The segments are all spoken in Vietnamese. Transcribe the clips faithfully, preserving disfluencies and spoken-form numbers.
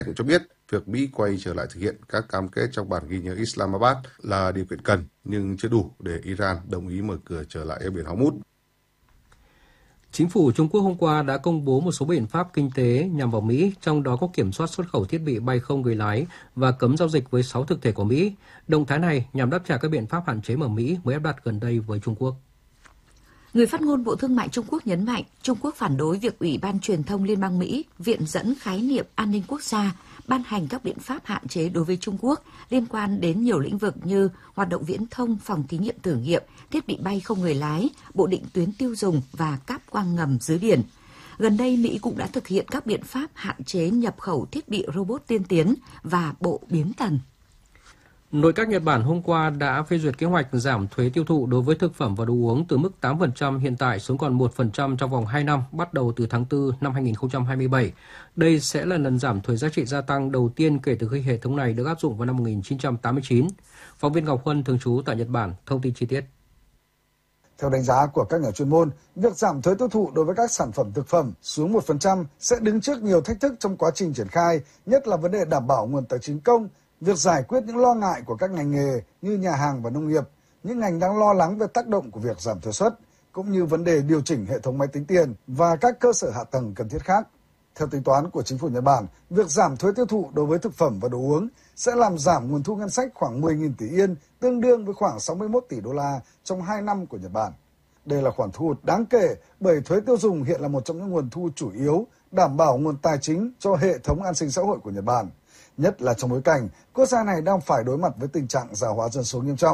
cũng cho biết việc Mỹ quay trở lại thực hiện các cam kết trong bản ghi nhớ Islamabad là điều kiện cần nhưng chưa đủ để Iran đồng ý mở cửa trở lại eo biển Hormuz. Chính phủ Trung Quốc hôm qua đã công bố một số biện pháp kinh tế nhằm vào Mỹ, trong đó có kiểm soát xuất khẩu thiết bị bay không người lái và cấm giao dịch với sáu thực thể của Mỹ. Động thái này nhằm đáp trả các biện pháp hạn chế mà Mỹ mới áp đặt gần đây với Trung Quốc. Người phát ngôn Bộ Thương mại Trung Quốc nhấn mạnh Trung Quốc phản đối việc Ủy ban Truyền thông Liên bang Mỹ viện dẫn khái niệm an ninh quốc gia ban hành các biện pháp hạn chế đối với Trung Quốc liên quan đến nhiều lĩnh vực như hoạt động viễn thông, phòng thí nghiệm thử nghiệm, thiết bị bay không người lái, bộ định tuyến tiêu dùng và cáp quang ngầm dưới biển. Gần đây, Mỹ cũng đã thực hiện các biện pháp hạn chế nhập khẩu thiết bị robot tiên tiến và bộ biến tần. Nội các Nhật Bản hôm qua đã phê duyệt kế hoạch giảm thuế tiêu thụ đối với thực phẩm và đồ uống từ mức tám phần trăm hiện tại xuống còn một phần trăm trong vòng hai năm, bắt đầu từ tháng tư năm hai nghìn không trăm hai mươi bảy. Đây sẽ là lần giảm thuế giá trị gia tăng đầu tiên kể từ khi hệ thống này được áp dụng vào năm một nghìn chín trăm tám mươi chín. Phóng viên Ngọc Huân thường trú tại Nhật Bản thông tin chi tiết. Theo đánh giá của các nhà chuyên môn, việc giảm thuế tiêu thụ đối với các sản phẩm thực phẩm xuống một phần trăm sẽ đứng trước nhiều thách thức trong quá trình triển khai, nhất là vấn đề đảm bảo nguồn tài chính công, việc giải quyết những lo ngại của các ngành nghề như nhà hàng và nông nghiệp, những ngành đang lo lắng về tác động của việc giảm thuế suất, cũng như vấn đề điều chỉnh hệ thống máy tính tiền và các cơ sở hạ tầng cần thiết khác. Theo tính toán của chính phủ Nhật Bản, việc giảm thuế tiêu thụ đối với thực phẩm và đồ uống sẽ làm giảm nguồn thu ngân sách khoảng mười nghìn tỷ yên, tương đương với khoảng sáu mươi mốt tỷ đô la trong hai năm của Nhật Bản. Đây là khoản thu hụt đáng kể bởi thuế tiêu dùng hiện là một trong những nguồn thu chủ yếu đảm bảo nguồn tài chính cho hệ thống an sinh xã hội của Nhật Bản, nhất là trong bối cảnh quốc gia này đang phải đối mặt với tình trạng già hóa dân số nghiêm trọng.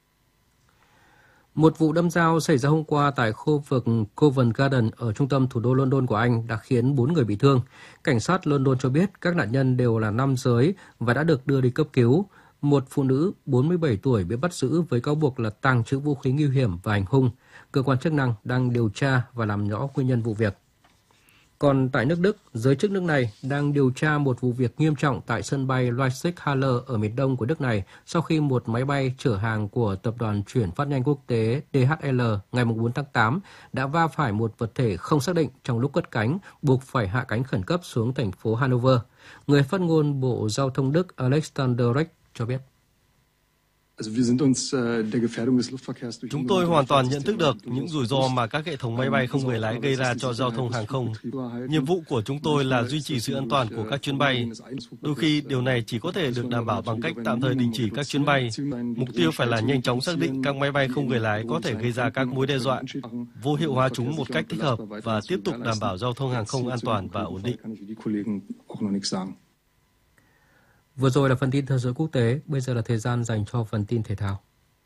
Một vụ đâm dao xảy ra hôm qua tại khu vực Covent Garden ở trung tâm thủ đô London của Anh đã khiến bốn người bị thương. Cảnh sát London cho biết các nạn nhân đều là nam giới và đã được đưa đi cấp cứu. Một phụ nữ bốn mươi bảy tuổi bị bắt giữ với cáo buộc là tàng trữ vũ khí nguy hiểm và hành hung. Cơ quan chức năng đang điều tra và làm rõ nguyên nhân vụ việc. Còn tại nước Đức, giới chức nước này đang điều tra một vụ việc nghiêm trọng tại sân bay Leipzig-Halle ở miền đông của nước này sau khi một máy bay chở hàng của tập đoàn chuyển phát nhanh quốc tế đê hát lờ ngày bốn tháng tám đã va phải một vật thể không xác định trong lúc cất cánh, buộc phải hạ cánh khẩn cấp xuống thành phố Hanover. Người phát ngôn Bộ Giao thông Đức Alexander Reck cho biết. Chúng tôi hoàn toàn nhận thức được những rủi ro mà các hệ thống máy bay không người lái gây ra cho giao thông hàng không. Nhiệm vụ của chúng tôi là duy trì sự an toàn của các chuyến bay. Đôi khi điều này chỉ có thể được đảm bảo bằng cách tạm thời đình chỉ các chuyến bay. Mục tiêu phải là nhanh chóng xác định các máy bay không người lái có thể gây ra các mối đe dọa, vô hiệu hóa chúng một cách thích hợp và tiếp tục đảm bảo giao thông hàng không an toàn và ổn định. Vừa rồi là phần tin thời sự quốc tế, bây giờ là thời gian dành cho phần tin thể thao.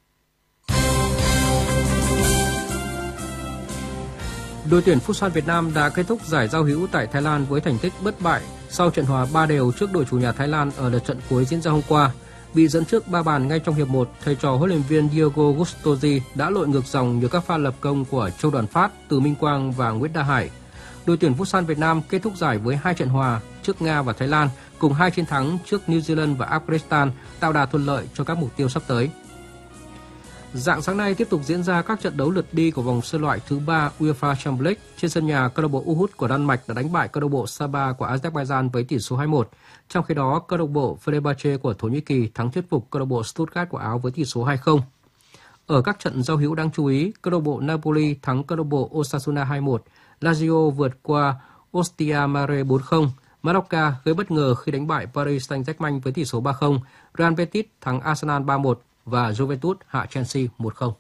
Đội tuyển Futsal Việt Nam đã kết thúc giải giao hữu tại Thái Lan với thành tích bất bại sau trận hòa ba đều trước đội chủ nhà Thái Lan ở lượt trận cuối diễn ra hôm qua. Bị dẫn trước ba bàn ngay trong hiệp một, thầy trò huấn luyện viên Diogo Gustosi đã lội ngược dòng nhờ các pha lập công của Châu Đoàn Phát, Từ Minh Quang và Nguyễn Đa Hải. Đội tuyển Futsal Việt Nam kết thúc giải với hai trận hòa trước Nga và Thái Lan, cùng hai chiến thắng trước New Zealand và Afghanistan, tạo đà thuận lợi cho các mục tiêu sắp tới. Rạng sáng nay tiếp tục diễn ra các trận đấu lượt đi của vòng sơ loại thứ ba UEFA Champions League. Trên sân nhà, câu lạc bộ Uhud của Đan Mạch đã đánh bại câu lạc bộ Sabah của Azerbaijan với tỷ số hai một. Trong khi đó, câu lạc bộ Fenerbahce của Thổ Nhĩ Kỳ thắng thuyết phục câu lạc bộ Stuttgart của Áo với tỷ số hai không. Ở các trận giao hữu đáng chú ý, câu lạc bộ Napoli thắng câu lạc bộ Osasuna hai một, Lazio vượt qua Ostia Mare bốn không. Mallorca gây bất ngờ khi đánh bại Paris Saint-Germain với tỷ số ba không, Real Betis thắng Arsenal ba một và Juventus hạ Chelsea một không.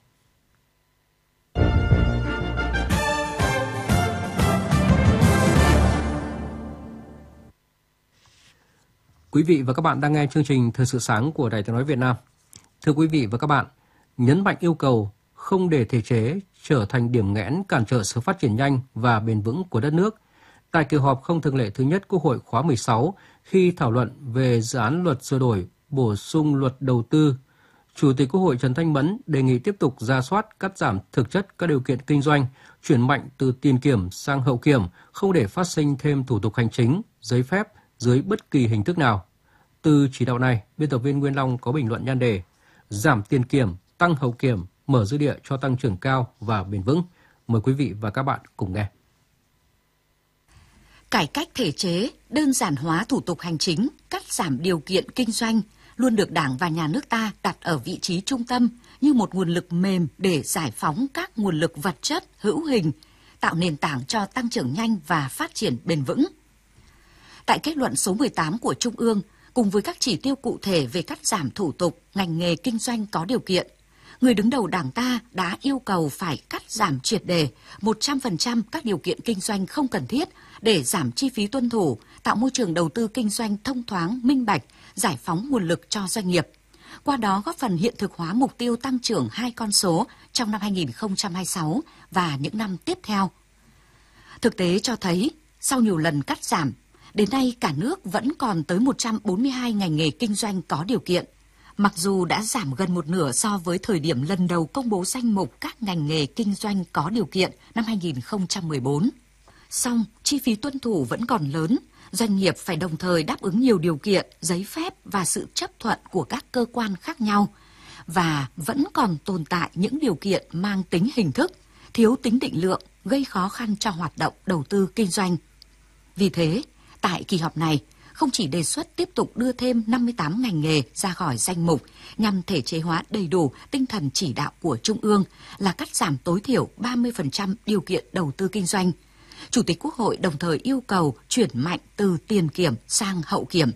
Quý vị và các bạn đang nghe chương trình Thời sự sáng của Đài Tiếng nói Việt Nam. Thưa quý vị và các bạn, nhấn mạnh yêu cầu không để thể chế trở thành điểm nghẽn cản trở sự phát triển nhanh và bền vững của đất nước. Tại kỳ họp không thường lệ thứ nhất Quốc hội khóa mười sáu, khi thảo luận về dự án luật sửa đổi, bổ sung luật đầu tư, Chủ tịch Quốc hội Trần Thanh Mẫn đề nghị tiếp tục rà soát, cắt giảm thực chất các điều kiện kinh doanh, chuyển mạnh từ tiền kiểm sang hậu kiểm, không để phát sinh thêm thủ tục hành chính, giấy phép dưới bất kỳ hình thức nào. Từ chỉ đạo này, biên tập viên Nguyên Long có bình luận nhan đề: giảm tiền kiểm, tăng hậu kiểm, mở dư địa cho tăng trưởng cao và bền vững. Mời quý vị và các bạn cùng nghe. Cải cách thể chế, đơn giản hóa thủ tục hành chính, cắt giảm điều kiện kinh doanh luôn được Đảng và Nhà nước ta đặt ở vị trí trung tâm như một nguồn lực mềm để giải phóng các nguồn lực vật chất hữu hình, tạo nền tảng cho tăng trưởng nhanh và phát triển bền vững. Tại kết luận số mười tám của Trung ương, cùng với các chỉ tiêu cụ thể về cắt giảm thủ tục, ngành nghề kinh doanh có điều kiện, người đứng đầu Đảng ta đã yêu cầu phải cắt giảm triệt đề một trăm phần trăm các điều kiện kinh doanh không cần thiết để giảm chi phí tuân thủ, tạo môi trường đầu tư kinh doanh thông thoáng, minh bạch, giải phóng nguồn lực cho doanh nghiệp. Qua đó góp phần hiện thực hóa mục tiêu tăng trưởng hai con số trong năm hai nghìn không trăm hai mươi sáu và những năm tiếp theo. Thực tế cho thấy, sau nhiều lần cắt giảm, đến nay cả nước vẫn còn tới một trăm bốn mươi hai ngành nghề kinh doanh có điều kiện. Mặc dù đã giảm gần một nửa so với thời điểm lần đầu công bố danh mục các ngành nghề kinh doanh có điều kiện năm hai nghìn không trăm mười bốn. Song, chi phí tuân thủ vẫn còn lớn, doanh nghiệp phải đồng thời đáp ứng nhiều điều kiện, giấy phép và sự chấp thuận của các cơ quan khác nhau. Và vẫn còn tồn tại những điều kiện mang tính hình thức, thiếu tính định lượng, gây khó khăn cho hoạt động đầu tư kinh doanh. Vì thế, tại kỳ họp này, không chỉ đề xuất tiếp tục đưa thêm năm mươi tám ngành nghề ra khỏi danh mục nhằm thể chế hóa đầy đủ tinh thần chỉ đạo của Trung ương là cắt giảm tối thiểu ba mươi phần trăm điều kiện đầu tư kinh doanh. Chủ tịch Quốc hội đồng thời yêu cầu chuyển mạnh từ tiền kiểm sang hậu kiểm.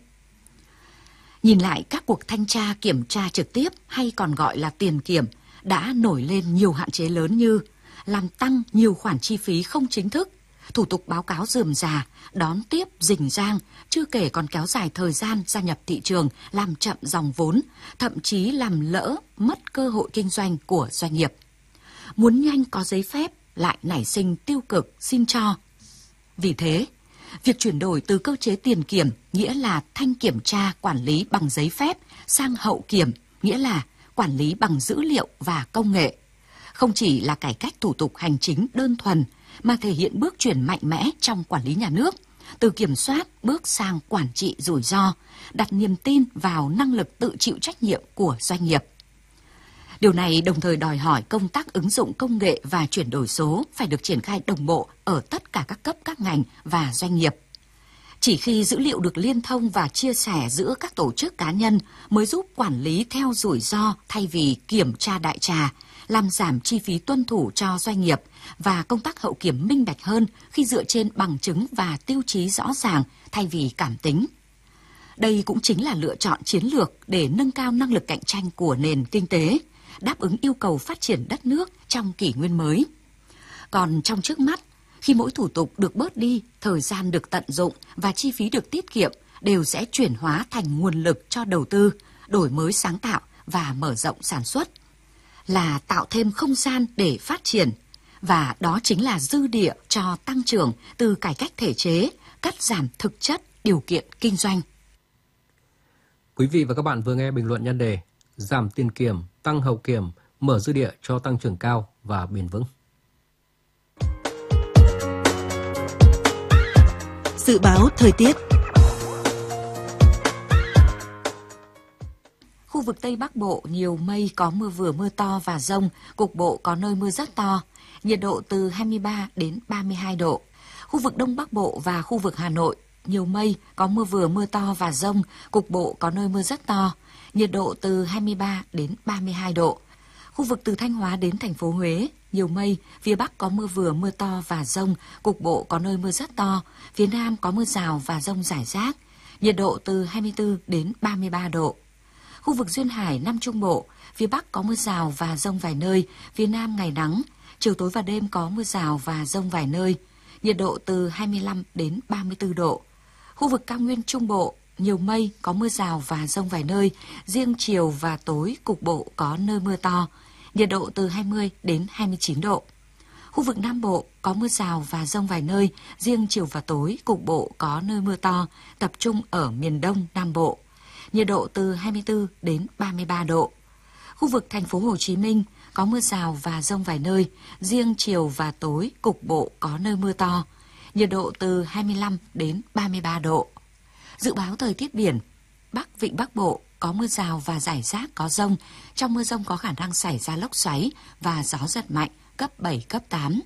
Nhìn lại các cuộc thanh tra kiểm tra trực tiếp hay còn gọi là tiền kiểm đã nổi lên nhiều hạn chế lớn như làm tăng nhiều khoản chi phí không chính thức, thủ tục báo cáo rườm rà, đón tiếp rình rang, chưa kể còn kéo dài thời gian gia nhập thị trường, làm chậm dòng vốn, thậm chí làm lỡ, mất cơ hội kinh doanh của doanh nghiệp. Muốn nhanh có giấy phép lại nảy sinh tiêu cực xin cho. Vì thế, việc chuyển đổi từ cơ chế tiền kiểm nghĩa là thanh kiểm tra quản lý bằng giấy phép sang hậu kiểm nghĩa là quản lý bằng dữ liệu và công nghệ. Không chỉ là cải cách thủ tục hành chính đơn thuần, mà thể hiện bước chuyển mạnh mẽ trong quản lý nhà nước, từ kiểm soát bước sang quản trị rủi ro, đặt niềm tin vào năng lực tự chịu trách nhiệm của doanh nghiệp. Điều này đồng thời đòi hỏi công tác ứng dụng công nghệ và chuyển đổi số phải được triển khai đồng bộ ở tất cả các cấp các ngành và doanh nghiệp. Chỉ khi dữ liệu được liên thông và chia sẻ giữa các tổ chức cá nhân mới giúp quản lý theo rủi ro thay vì kiểm tra đại trà, làm giảm chi phí tuân thủ cho doanh nghiệp và công tác hậu kiểm minh bạch hơn khi dựa trên bằng chứng và tiêu chí rõ ràng thay vì cảm tính. Đây cũng chính là lựa chọn chiến lược để nâng cao năng lực cạnh tranh của nền kinh tế, đáp ứng yêu cầu phát triển đất nước trong kỷ nguyên mới. Còn trong trước mắt, khi mỗi thủ tục được bớt đi, thời gian được tận dụng và chi phí được tiết kiệm đều sẽ chuyển hóa thành nguồn lực cho đầu tư, đổi mới sáng tạo và mở rộng sản xuất, là tạo thêm không gian để phát triển, và đó chính là dư địa cho tăng trưởng từ cải cách thể chế, cắt giảm thực chất điều kiện kinh doanh. Quý vị và các bạn vừa nghe bình luận nhan đề giảm tiền kiểm, tăng hậu kiểm, mở dư địa cho tăng trưởng cao và bền vững. Dự báo thời tiết. Khu vực Tây Bắc Bộ nhiều mây, có mưa vừa mưa to và dông, cục bộ có nơi mưa rất to, nhiệt độ từ hai mươi ba đến ba mươi hai độ. Khu vực Đông Bắc Bộ và khu vực Hà Nội nhiều mây, có mưa vừa mưa to và dông, cục bộ có nơi mưa rất to, nhiệt độ từ hai mươi ba đến ba mươi hai độ. Khu vực từ Thanh Hóa đến thành phố Huế nhiều mây, phía Bắc có mưa vừa mưa to và dông, cục bộ có nơi mưa rất to, phía Nam có mưa rào và dông rải rác, nhiệt độ từ hai mươi tư đến ba mươi ba độ. Khu vực Duyên Hải, Nam Trung Bộ, phía Bắc có mưa rào và dông vài nơi, phía Nam ngày nắng, chiều tối và đêm có mưa rào và dông vài nơi, nhiệt độ từ hai mươi lăm đến ba mươi tư độ. Khu vực Cao Nguyên Trung Bộ, nhiều mây, có mưa rào và dông vài nơi, riêng chiều và tối cục bộ có nơi mưa to, nhiệt độ từ hai mươi đến hai mươi chín độ. Khu vực Nam Bộ có mưa rào và dông vài nơi, riêng chiều và tối cục bộ có nơi mưa to, tập trung ở miền Đông Nam Bộ, nhiệt độ từ hai mươi tư đến ba mươi ba độ. Khu vực thành phố Hồ Chí Minh có mưa rào và dông vài nơi, riêng chiều và tối cục bộ có nơi mưa to, nhiệt độ từ hai mươi lăm đến ba mươi ba độ. Dự báo thời tiết biển, Bắc Vịnh Bắc Bộ có mưa rào và rải rác có dông, trong mưa dông có khả năng xảy ra lốc xoáy và gió giật mạnh cấp bảy, cấp tám.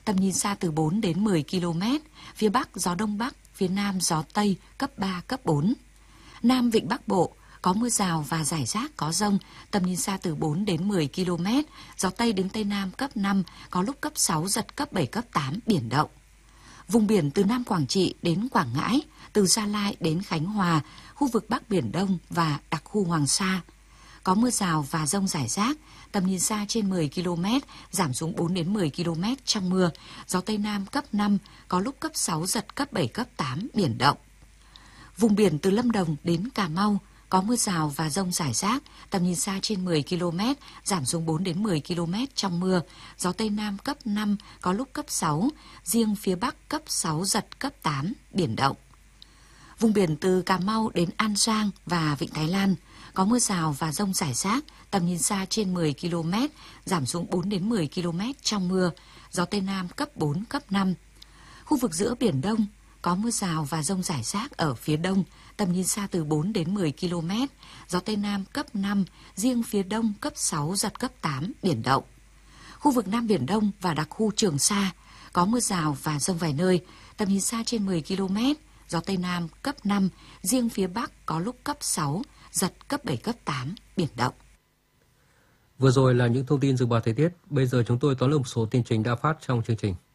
tầm nhìn xa từ bốn đến mười ki lô mét, phía Bắc gió Đông Bắc, phía Nam gió Tây cấp ba, cấp bốn. Nam Vịnh Bắc Bộ có mưa rào và rải rác có dông, tầm nhìn xa từ bốn đến mười ki lô mét, gió Tây đến Tây Nam cấp năm, có lúc cấp sáu, giật cấp bảy, cấp tám, biển động. Vùng biển từ Nam Quảng Trị đến Quảng Ngãi, từ Gia Lai đến Khánh Hòa, khu vực Bắc Biển Đông và đặc khu Hoàng Sa. Có mưa rào và dông rải rác, tầm nhìn xa trên mười ki lô mét, giảm xuống bốn đến mười ki lô mét trong mưa, gió Tây Nam cấp năm, có lúc cấp sáu, giật cấp bảy, cấp tám, biển động. Vùng biển từ Lâm Đồng đến Cà Mau, có mưa rào và dông rải rác, tầm nhìn xa trên mười ki lô mét, giảm xuống bốn đến mười ki lô mét trong mưa, gió Tây Nam cấp năm, có lúc cấp sáu, riêng phía Bắc cấp sáu, giật cấp tám, biển động. Vùng biển từ Cà Mau đến An Giang và Vịnh Thái Lan, có mưa rào và dông rải rác, tầm nhìn xa trên mười ki lô mét, giảm xuống bốn đến mười ki lô mét trong mưa, gió Tây Nam cấp bốn, cấp năm. Khu vực giữa Biển Đông, có mưa rào và dông rải rác ở phía đông, tầm nhìn xa từ bốn đến mười ki lô mét, gió Tây Nam cấp năm, riêng phía đông cấp sáu, giật cấp tám, biển động. Khu vực Nam Biển Đông và đặc khu Trường Sa, có mưa rào và dông vài nơi, tầm nhìn xa trên mười ki lô mét, gió Tây Nam cấp năm, riêng phía Bắc có lúc cấp sáu, giật cấp bảy, cấp tám, biển động. Vừa rồi là những thông tin dự báo thời tiết, bây giờ chúng tôi tóm lược một số tin chính đã phát trong chương trình.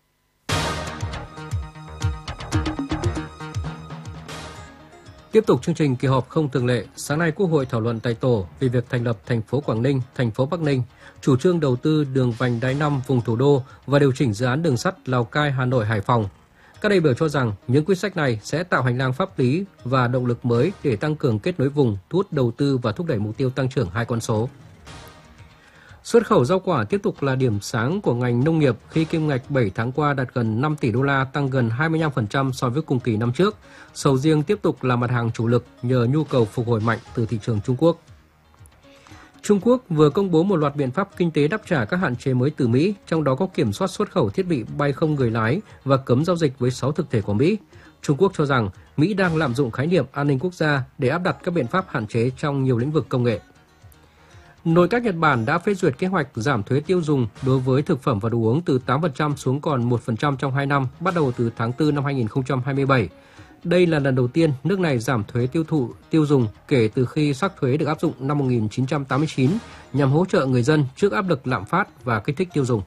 Tiếp tục chương trình kỳ họp không thường lệ, sáng nay Quốc hội thảo luận tại tổ về việc thành lập thành phố Quảng Ninh, thành phố Bắc Ninh, chủ trương đầu tư đường vành đai năm vùng thủ đô và điều chỉnh dự án đường sắt Lào Cai, Hà Nội, Hải Phòng. Các đại biểu cho rằng những quyết sách này sẽ tạo hành lang pháp lý và động lực mới để tăng cường kết nối vùng, thu hút đầu tư và thúc đẩy mục tiêu tăng trưởng hai con số. Xuất khẩu rau quả tiếp tục là điểm sáng của ngành nông nghiệp khi kim ngạch bảy tháng qua đạt gần năm tỷ đô la, tăng gần hai mươi lăm phần trăm so với cùng kỳ năm trước. Sầu riêng tiếp tục là mặt hàng chủ lực nhờ nhu cầu phục hồi mạnh từ thị trường Trung Quốc. Trung Quốc vừa công bố một loạt biện pháp kinh tế đáp trả các hạn chế mới từ Mỹ, trong đó có kiểm soát xuất khẩu thiết bị bay không người lái và cấm giao dịch với sáu thực thể của Mỹ. Trung Quốc cho rằng Mỹ đang lạm dụng khái niệm an ninh quốc gia để áp đặt các biện pháp hạn chế trong nhiều lĩnh vực công nghệ. Nội các Nhật Bản đã phê duyệt kế hoạch giảm thuế tiêu dùng đối với thực phẩm và đồ uống từ tám phần trăm xuống còn một phần trăm trong hai năm, bắt đầu từ tháng tư năm hai nghìn không trăm hai mươi bảy. Đây là lần đầu tiên nước này giảm thuế tiêu thụ tiêu dùng kể từ khi sắc thuế được áp dụng năm một nghìn chín trăm tám mươi chín nhằm hỗ trợ người dân trước áp lực lạm phát và kích thích tiêu dùng.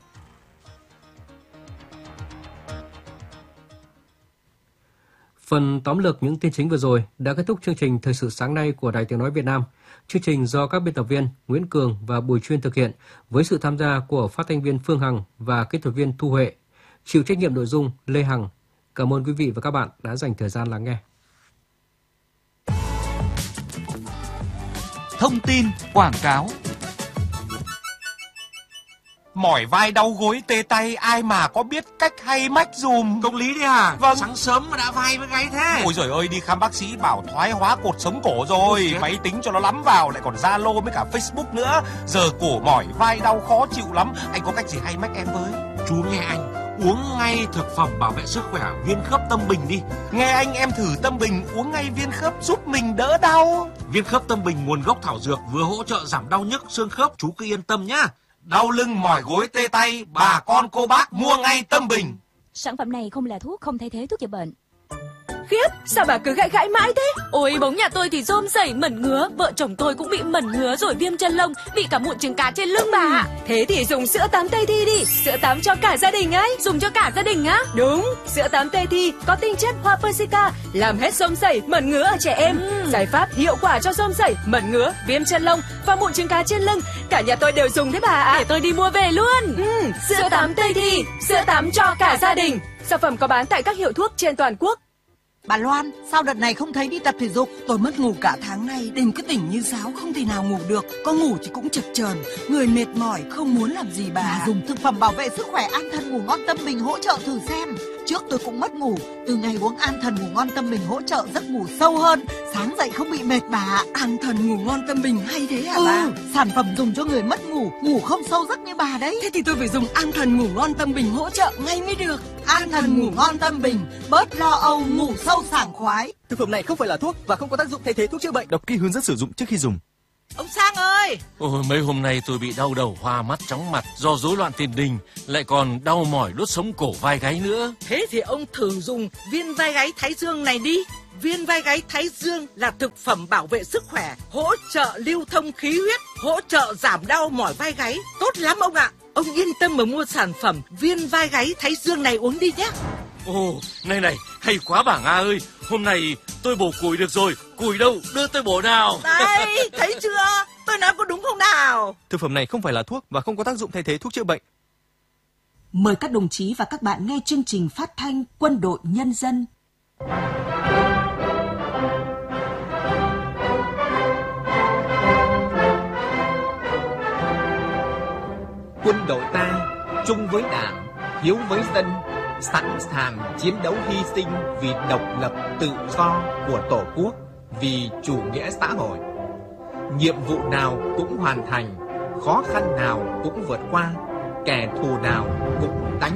Phần tóm lược những tin chính vừa rồi đã kết thúc chương trình Thời sự sáng nay của Đài Tiếng nói Việt Nam. Chương trình do các biên tập viên Nguyễn Cường và Bùi Chuyên thực hiện với sự tham gia của phát thanh viên Phương Hằng và kỹ thuật viên Thu Huệ. Chịu trách nhiệm nội dung Lê Hằng. Cảm ơn quý vị và các bạn đã dành thời gian lắng nghe. Thông tin quảng cáo. Mỏi vai đau gối tê tay, ai mà có biết cách hay mách dùm. Công lý đi à? Vâng. Sáng sớm mà đã vai với gáy thế. Ôi giời ơi, đi khám bác sĩ bảo thoái hóa cột sống cổ rồi. Máy tính cho nó lắm vào, lại còn Zalo với cả Facebook nữa. Giờ cổ mỏi vai đau khó chịu lắm. Anh có cách gì hay mách em với? Chú nghe anh, uống ngay thực phẩm bảo vệ sức khỏe viên khớp Tâm Bình đi. Nghe anh, em thử Tâm Bình uống ngay viên khớp giúp mình đỡ đau. Viên khớp Tâm Bình nguồn gốc thảo dược, vừa hỗ trợ giảm đau nhức xương khớp, chú cứ yên tâm nhá. Đau lưng mỏi gối tê tay, bà con cô bác mua ngay Tâm Bình. Sản phẩm này không là thuốc, không thay thế thuốc chữa bệnh. Khiếp, sao bà cứ gãi gãi mãi thế? Ôi, bóng nhà tôi thì rôm rẩy mẩn ngứa, vợ chồng tôi cũng bị mẩn ngứa rồi viêm chân lông, bị cả mụn trứng cá trên lưng bà ạ. Thế thì dùng sữa tắm Tây Thi đi, sữa tắm cho cả gia đình ấy. Dùng cho cả gia đình á? Đúng, sữa tắm Tây Thi có tinh chất hoa persica, làm hết rôm rẩy, mẩn ngứa ở trẻ em. Ừ. Giải pháp hiệu quả cho rôm rẩy, mẩn ngứa, viêm chân lông và mụn trứng cá trên lưng. Cả nhà tôi đều dùng thế bà ạ. Để tôi đi mua về luôn. Ừ, sữa, sữa tắm Tây Thi, sữa tắm cho cả gia đình. Sản phẩm có bán tại các hiệu thuốc trên toàn quốc. Bà Loan, sao đợt này không thấy đi tập thể dục? Tôi mất ngủ cả tháng nay, đêm cứ tỉnh như sáo, không thể nào ngủ được. Có ngủ thì cũng chập chờn, người mệt mỏi, không muốn làm gì bà. Bà dùng thực phẩm bảo vệ sức khỏe An Thần Ngủ Ngon Tâm Bình hỗ trợ thử xem. Trước tôi cũng mất ngủ, từ ngày uống An Thần Ngủ Ngon Tâm Bình hỗ trợ giấc ngủ sâu hơn, sáng dậy không bị mệt bà. An Thần Ngủ Ngon Tâm Bình hay thế hả ừ, bà? Sản phẩm dùng cho người mất ngủ, ngủ không sâu giấc như bà đấy. Thế thì tôi phải dùng An Thần Ngủ Ngon Tâm Bình hỗ trợ ngay mới được. An Thần Ngủ Ngon Tâm Bình, bớt lo âu, ngủ sâu sảng khoái. Thực phẩm này không phải là thuốc và không có tác dụng thay thế thuốc chữa bệnh. Đọc kỹ hướng dẫn sử dụng trước khi dùng. Ông Sang ơi! Ôi, mấy hôm nay tôi bị đau đầu, hoa mắt, chóng mặt do rối loạn tiền đình, lại còn đau mỏi đốt sống cổ vai gáy nữa. Thế thì ông thử dùng viên vai gáy Thái Dương này đi. Viên vai gáy Thái Dương là thực phẩm bảo vệ sức khỏe, hỗ trợ lưu thông khí huyết, hỗ trợ giảm đau mỏi vai gáy. Tốt lắm ông ạ. Ông yên tâm mà mua sản phẩm viên vai gáy Thái Dương này uống đi nhé. Ồ, này này, hay quá bà Nga ơi. Hôm nay tôi bổ củi được rồi. Củi đâu, đưa tôi bổ nào. Đấy, thấy chưa? Tôi nói có đúng không nào? Thực phẩm này không phải là thuốc và không có tác dụng thay thế thuốc chữa bệnh. Mời các đồng chí và các bạn nghe chương trình phát thanh Quân đội Nhân dân. Quân đội ta chung với Đảng, hiếu với dân, sẵn sàng chiến đấu hy sinh vì độc lập tự do của Tổ quốc, vì chủ nghĩa xã hội. Nhiệm vụ nào cũng hoàn thành, khó khăn nào cũng vượt qua, kẻ thù nào